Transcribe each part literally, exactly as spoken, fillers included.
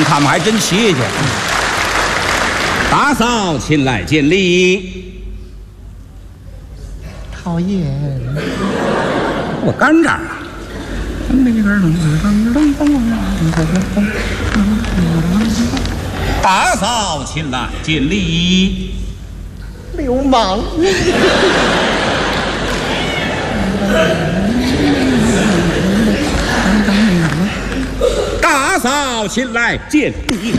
他们还真齐去。大嫂，请来见礼。 讨厌， 我干这儿啊！大嫂，请来见礼。 流氓！ 大嫂，请来见礼。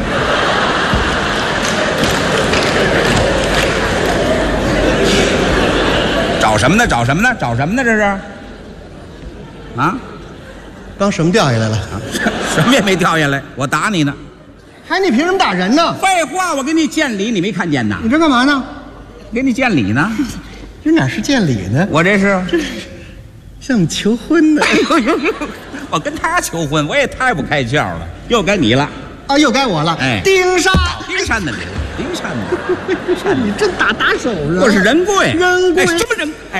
找什么呢？找什么呢？找什么呢？这是？啊？ 刚什么掉下来了？ 什么也没掉下来，我打你呢。 还你凭什么打人呢？ 废话，我给你见礼，你没看见呐？ 你这干嘛呢？ 给你见礼呢。 这哪是见礼呢？ 我这是这是像求婚呢。 我跟他求婚，我也太不开窍了。又该你了啊，又该我了。 哎， 丁山， 丁山的你，丁山的， 你真打打手啊！ 我是人贵， 人贵， 哎，什么人？哎，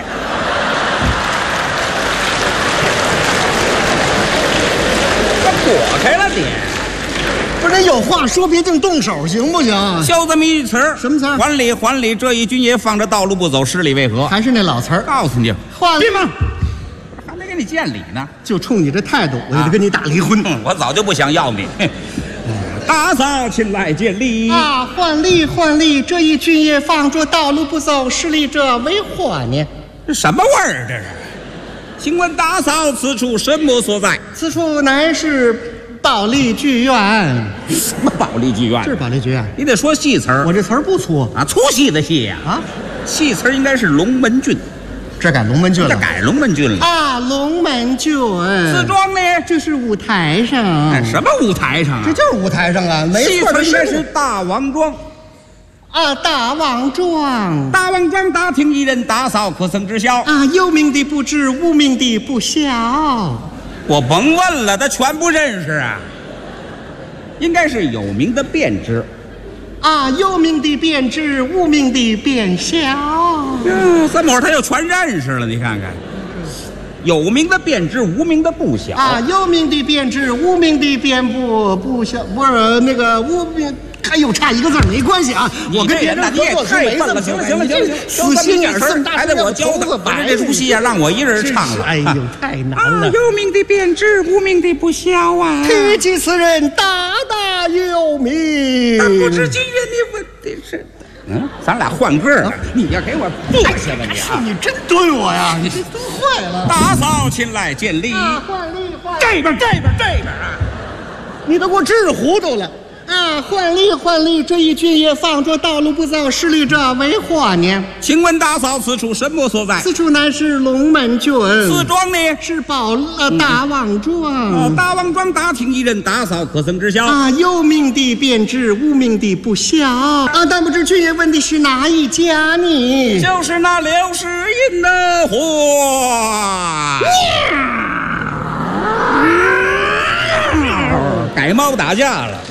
我躲开了点。 不是有话说，别净动手，行不行？ 就这么一词儿， 什么词儿？ 还礼还礼，这一君也放着道路不走，失礼为何？ 还是那老词儿。 告诉你， 换别忙，还没给你见礼呢。 就冲你这态度，我就得跟你打离婚。 嗯，我早就不想要你。大嫂，请来见礼。 啊，换礼换礼，这一君也放着道路不走，失礼者为何呢？ 这什么味儿？这是？请问大嫂，此处什么所在？ 此处乃是保利剧院。 什么保利剧院？ 是保利剧院。 你得说戏词儿。 我这词儿不粗啊，粗戏的戏呀。 啊， 戏词儿应该是龙门郡。 这改龙门郡了。 这改龙门郡了啊，龙门郡。 自装呢？ 这是舞台上。 哎，什么舞台上啊？ 这就是舞台上啊，没错。 戏词应该是大王庄。 啊，大王庄， 大王庄大厅一人，大嫂可曾知晓？ 啊，有名的不知，无名的不晓。 我甭问了，他全不认识啊。应该是有名的便知。 啊，有名的便知，无名的便晓。 嗯，这么会儿他又全认识了，你看看。有名的便知，无名的不晓。 啊，有名的便知，无名的便不不晓，不是那个无名。还有差一个字没关系啊，我跟别人合作是没这么行了行了行了， 死心眼这么大， 还得我教他，反正这出戏啊，让我一人唱了。 哎呦，太难了！ 有名的便知，无名的不晓啊。 提及此人，大大有名。 但不知今日你问的是，嗯，咱俩换个了。你要给我坐下吧你啊！ 你真对我呀，你这都坏了。 大嫂，请来见礼。 换礼换这边这边这边啊！ 你都给我治糊涂了。啊，换礼换礼，这一君也放着道路不走，失礼者为何呢？ 请问大嫂，此处什么所在？ 此处乃是龙门郡。 此庄呢？ 是保呃大王庄。 哦，大王庄大厅一人，大嫂可曾知晓？ 啊，有名的便知，无名的不晓。啊，但不知君也问的是哪一家呢？ 就是那刘世隐的货。改猫打架了。